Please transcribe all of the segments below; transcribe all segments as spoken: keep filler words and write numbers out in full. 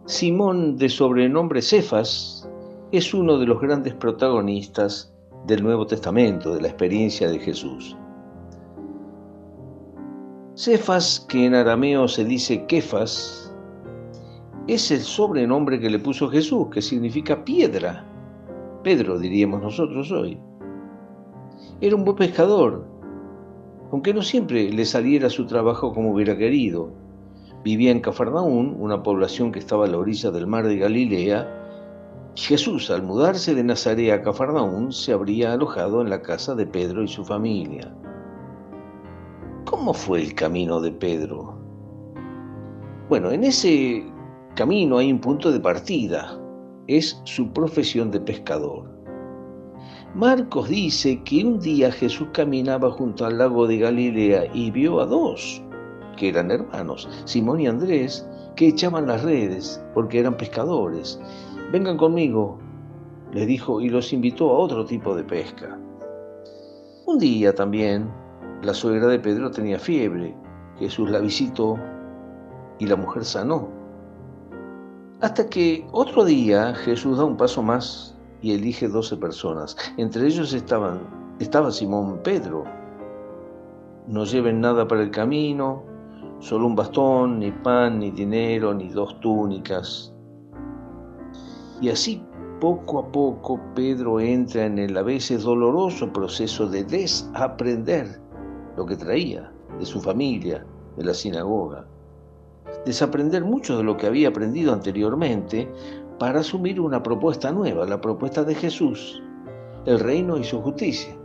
Simón, de sobrenombre Cefas, es uno de los grandes protagonistas del Nuevo Testamento, de la experiencia de Jesús. Cefas, que en arameo se dice Kefas, es el sobrenombre que le puso Jesús, que significa piedra. Pedro, diríamos nosotros hoy. Era un buen pescador, aunque no siempre le saliera su trabajo como hubiera querido. Vivía en Cafarnaún, una población que estaba a la orilla del mar de Galilea, y Jesús, al mudarse de Nazaret a Cafarnaún, se habría alojado en la casa de Pedro y su familia. ¿Cómo fue el camino de Pedro? Bueno, en ese camino hay un punto de partida, es su profesión de pescador. Marcos dice que un día Jesús caminaba junto al lago de Galilea y vio a dos, que eran hermanos, Simón y Andrés, que echaban las redes porque eran pescadores. Vengan conmigo, les dijo, y los invitó a otro tipo de pesca. Un día también, la suegra de Pedro tenía fiebre. Jesús la visitó y la mujer sanó. Hasta que otro día Jesús da un paso más y elige doce personas. Entre ellos estaban, estaba Simón Pedro. No lleven nada para el camino, solo un bastón, ni pan, ni dinero, ni dos túnicas. Y así, poco a poco, Pedro entra en el a veces doloroso proceso de desaprender lo que traía de su familia, de la sinagoga. Desaprender mucho de lo que había aprendido anteriormente para asumir una propuesta nueva, la propuesta de Jesús, el reino y su justicia.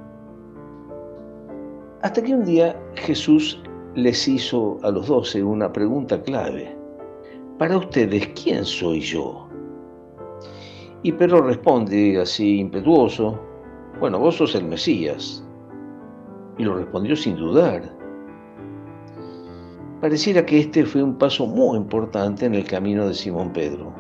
Hasta que un día Jesús les hizo a los doce una pregunta clave. Para ustedes, ¿quién soy yo? Y Pedro responde así impetuoso, bueno, vos sos el Mesías. Y lo respondió sin dudar. Pareciera que este fue un paso muy importante en el camino de Simón Pedro.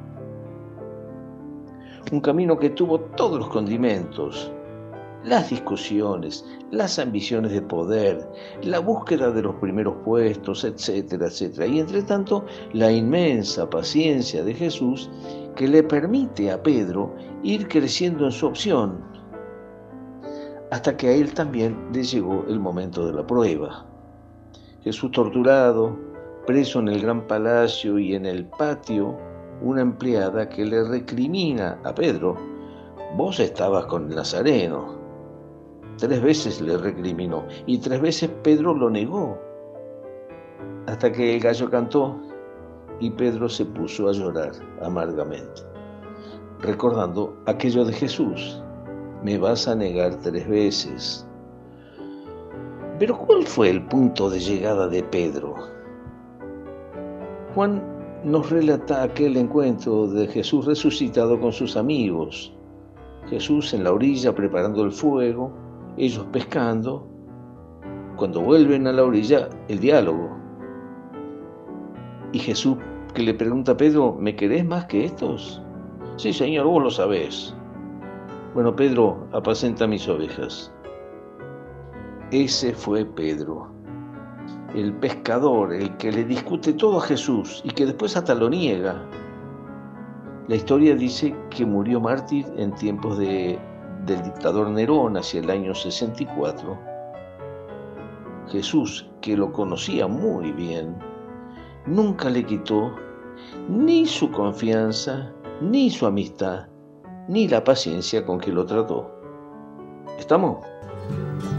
Un camino que tuvo todos los condimentos, las discusiones, las ambiciones de poder, la búsqueda de los primeros puestos, etcétera, etcétera. Y entre tanto, la inmensa paciencia de Jesús que le permite a Pedro ir creciendo en su opción, hasta que a él también le llegó el momento de la prueba. Jesús torturado, preso en el gran palacio y en el patio, una empleada que le recrimina a Pedro, vos estabas con el Nazareno. Tres veces le recriminó y tres veces Pedro lo negó, hasta que el gallo cantó y Pedro se puso a llorar amargamente, recordando aquello de Jesús, me vas a negar tres veces. Pero ¿cuál fue el punto de llegada de Pedro? Juan nos relata aquel encuentro de Jesús resucitado con sus amigos. Jesús en la orilla preparando el fuego, ellos pescando. Cuando vuelven a la orilla, el diálogo. Y Jesús que le pregunta a Pedro, ¿me querés más que estos? Sí, Señor, vos lo sabés. Bueno, Pedro, apacenta mis ovejas. Ese fue Pedro, el pescador, el que le discute todo a Jesús y que después hasta lo niega. La historia dice que murió mártir en tiempos de, del dictador Nerón, hacia el año sesenta y cuatro. Jesús, que lo conocía muy bien, nunca le quitó ni su confianza, ni su amistad, ni la paciencia con que lo trató. ¿Estamos?